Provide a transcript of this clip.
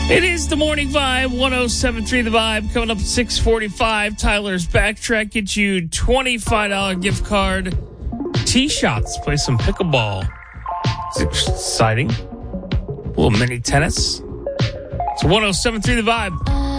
It is the Morning Vibe, 107.3 The Vibe. Coming up at 6:45, Tyler's Backtrack gets you $25 gift card. Tee-shots, play some pickleball. It's exciting. A little mini tennis. It's 107.3 The Vibe.